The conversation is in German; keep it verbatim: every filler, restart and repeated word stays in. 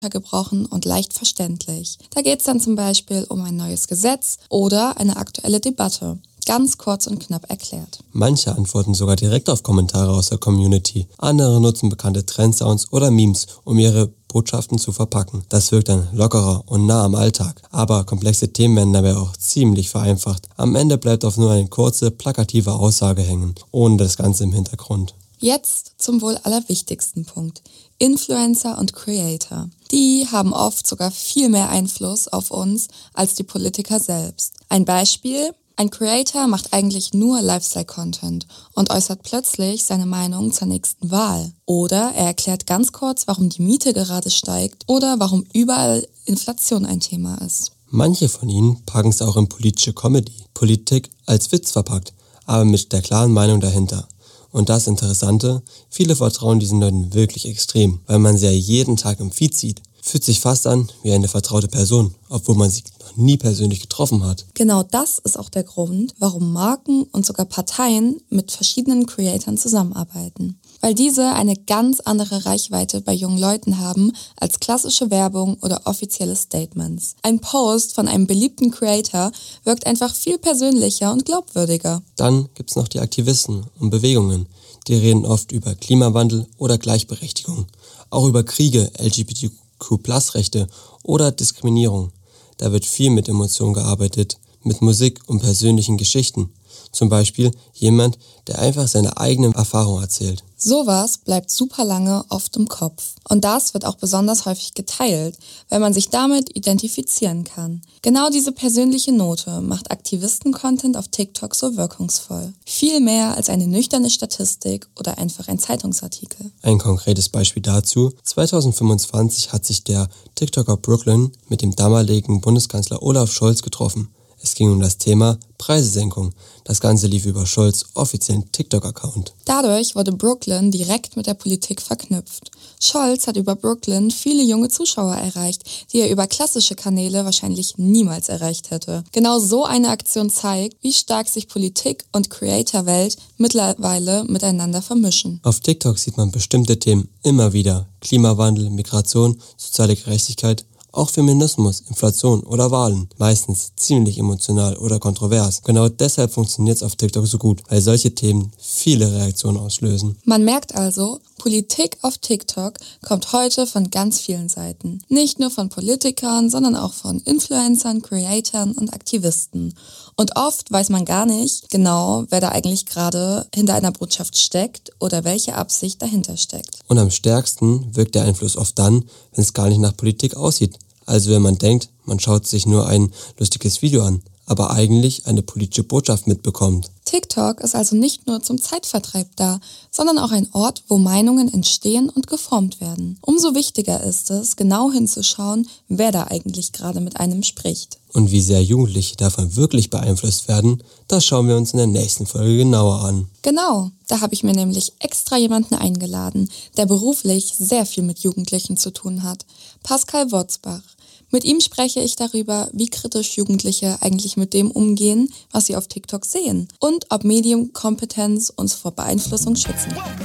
gebrochen und leicht verständlich. Da geht es dann zum Beispiel um ein neues Gesetz oder eine aktuelle Debatte. Ganz kurz und knapp erklärt. Manche antworten sogar direkt auf Kommentare aus der Community. Andere nutzen bekannte Trendsounds oder Memes, um ihre Botschaften zu verpacken. Das wirkt dann lockerer und nah am Alltag. Aber komplexe Themen werden dabei auch ziemlich vereinfacht. Am Ende bleibt oft nur eine kurze, plakative Aussage hängen, ohne das Ganze im Hintergrund. Jetzt zum wohl allerwichtigsten Punkt. Influencer und Creator. Die haben oft sogar viel mehr Einfluss auf uns als die Politiker selbst. Ein Beispiel: Ein Creator macht eigentlich nur Lifestyle-Content und äußert plötzlich seine Meinung zur nächsten Wahl. Oder er erklärt ganz kurz, warum die Miete gerade steigt oder warum überall Inflation ein Thema ist. Manche von ihnen packen es auch in politische Comedy, Politik als Witz verpackt, aber mit der klaren Meinung dahinter. Und das Interessante, viele vertrauen diesen Leuten wirklich extrem, weil man sie ja jeden Tag im Feed sieht. Fühlt sich fast an wie eine vertraute Person, obwohl man sie noch nie persönlich getroffen hat. Genau das ist auch der Grund, warum Marken und sogar Parteien mit verschiedenen Creatoren zusammenarbeiten. Weil diese eine ganz andere Reichweite bei jungen Leuten haben als klassische Werbung oder offizielle Statements. Ein Post von einem beliebten Creator wirkt einfach viel persönlicher und glaubwürdiger. Dann gibt's noch die Aktivisten und Bewegungen. Die reden oft über Klimawandel oder Gleichberechtigung, auch über Kriege, L G B T Q Plus Rechte oder Diskriminierung. Da wird viel mit Emotionen gearbeitet, mit Musik und persönlichen Geschichten. Zum Beispiel jemand, der einfach seine eigenen Erfahrungen erzählt. Sowas bleibt super lange oft im Kopf. Und das wird auch besonders häufig geteilt, weil man sich damit identifizieren kann. Genau diese persönliche Note macht Aktivisten-Content auf TikTok so wirkungsvoll. Viel mehr als eine nüchterne Statistik oder einfach ein Zeitungsartikel. Ein konkretes Beispiel dazu: zweitausendfünfundzwanzig hat sich der TikToker Brooklyn mit dem damaligen Bundeskanzler Olaf Scholz getroffen. Es ging um das Thema Preisesenkung. Das Ganze lief über Scholz' offiziellen TikTok-Account. Dadurch wurde Brooklyn direkt mit der Politik verknüpft. Scholz hat über Brooklyn viele junge Zuschauer erreicht, die er über klassische Kanäle wahrscheinlich niemals erreicht hätte. Genau so eine Aktion zeigt, wie stark sich Politik und Creator-Welt mittlerweile miteinander vermischen. Auf TikTok sieht man bestimmte Themen immer wieder. Klimawandel, Migration, soziale Gerechtigkeit, auch Feminismus, Inflation oder Wahlen. Meistens ziemlich emotional oder kontrovers. Genau deshalb funktioniert es auf TikTok so gut, weil solche Themen viele Reaktionen auslösen. Man merkt also, Politik auf TikTok kommt heute von ganz vielen Seiten. Nicht nur von Politikern, sondern auch von Influencern, Creatoren und Aktivisten. Und oft weiß man gar nicht genau, wer da eigentlich gerade hinter einer Botschaft steckt oder welche Absicht dahinter steckt. Und am stärksten wirkt der Einfluss oft dann, wenn es gar nicht nach Politik aussieht. Also wenn man denkt, man schaut sich nur ein lustiges Video an, aber eigentlich eine politische Botschaft mitbekommt. TikTok ist also nicht nur zum Zeitvertreib da, sondern auch ein Ort, wo Meinungen entstehen und geformt werden. Umso wichtiger ist es, genau hinzuschauen, wer da eigentlich gerade mit einem spricht. Und wie sehr Jugendliche davon wirklich beeinflusst werden, das schauen wir uns in der nächsten Folge genauer an. Genau, da habe ich mir nämlich extra jemanden eingeladen, der beruflich sehr viel mit Jugendlichen zu tun hat. Pascal Wurzbach. Mit ihm spreche ich darüber, wie kritisch Jugendliche eigentlich mit dem umgehen, was sie auf TikTok sehen und ob Medienkompetenz uns vor Beeinflussung schützen kann.